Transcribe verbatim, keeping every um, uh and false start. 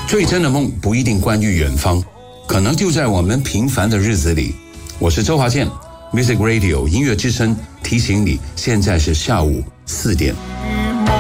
最真的梦不一定关于远方，可能就在我们平凡的日子里。我是周华健 Music Radio 音乐之声，提醒你现在是下午四点。